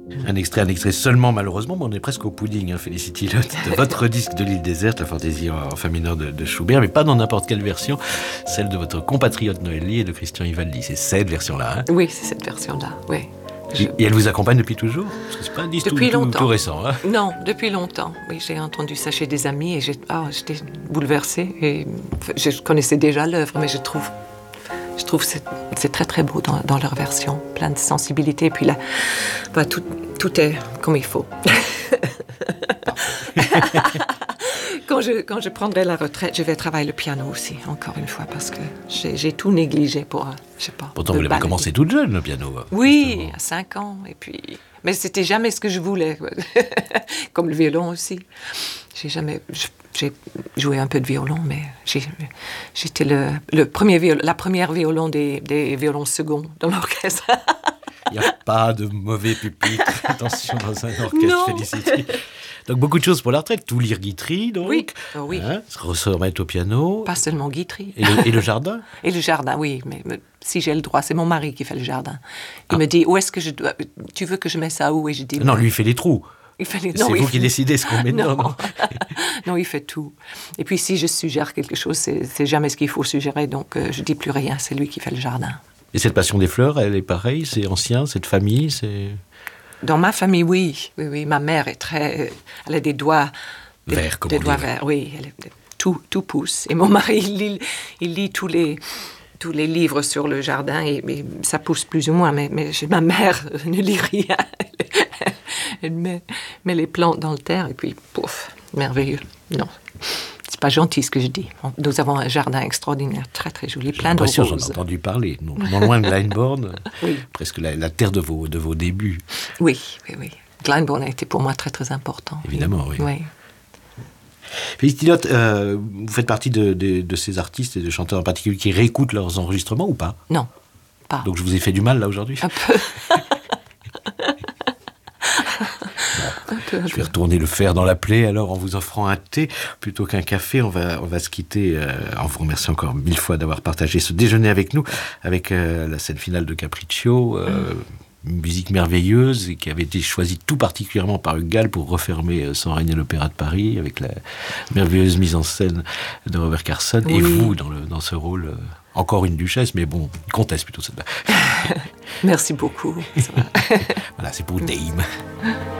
Un extrait seulement, malheureusement, mais on est presque au pudding, hein, Felicity Lotte, de votre disque de l'île déserte, la fantaisie en fa mineur de Schubert, mais pas dans n'importe quelle version, celle de votre compatriote Noël Lee et de Christian Ivaldi. C'est cette version-là, hein? Oui, c'est cette version-là, oui. Et elle vous accompagne depuis toujours? Parce que c'est pas un disque tout récent, hein? Non, depuis longtemps. Oui, j'ai entendu ça chez des amis et j'étais bouleversée. Et je connaissais déjà l'œuvre, mais je trouve que c'est très très beau dans leur version, plein de sensibilité. Et puis là, tout est comme il faut. Quand je prendrai la retraite, je vais travailler le piano aussi, encore une fois, parce que j'ai tout négligé pour, je sais pas. Pourtant, vous l'avez commencé toute jeune, le piano. Oui, justement. à 5 ans. Et puis... Mais c'était jamais ce que je voulais. Comme le violon aussi. J'ai joué un peu de violon, mais j'étais la première violon des violons seconds dans l'orchestre. Il n'y a pas de mauvais pupitre, attention, dans un orchestre, Felicity. Donc beaucoup de choses pour la retraite, tout lire Guitry, donc. Oui, oui. Hein, se remettre au piano. Pas seulement Guitry. Et le jardin. Et le jardin, oui, mais si j'ai le droit, c'est mon mari qui fait le jardin. Il me dit, où est-ce que je dois... Tu veux que je mette ça où? Et je dis... Non, lui, il fait les trous. C'est vous qui décidez ce qu'on met dedans, non? Non, il fait tout. Et puis si je suggère quelque chose, c'est jamais ce qu'il faut suggérer, donc je dis plus rien, c'est lui qui fait le jardin. Et cette passion des fleurs, elle est pareille, c'est ancien, c'est de famille, c'est... Dans ma famille, oui. Ma mère est très... Elle a des doigts... Verts, comme des doigts verts, oui. Tout pousse. Et mon mari, il lit tous les livres sur le jardin, et ça pousse plus ou moins, mais ma mère ne lit rien. Elle met les plantes dans le terre, et puis, pouf, merveilleux. Non, c'est pas gentil ce que je dis. Nous avons un jardin extraordinaire, très très joli, plein de roses. J'en ai entendu parler, non loin de Glyndebourne, oui. Presque la terre de vos débuts. Oui. Glyndebourne a été pour moi très très important. Évidemment, oui. Felicity Lotte, vous faites partie de ces artistes et de chanteurs en particulier qui réécoutent leurs enregistrements ou pas? Non, pas. Donc je vous ai fait du mal là aujourd'hui? Un peu. Je vais retourner le fer dans la plaie alors en vous offrant un thé plutôt qu'un café. On va se quitter en vous remerciant encore 1000 fois d'avoir partagé ce déjeuner avec nous, avec la scène finale de Capriccio, une musique merveilleuse et qui avait été choisie tout particulièrement par Hugues Gall pour refermer Sans règne à l'Opéra de Paris, avec la merveilleuse mise en scène de Robert Carson, et vous dans ce rôle, encore une duchesse, mais bon, comtesse plutôt. Merci beaucoup. Voilà, c'est pour Dame.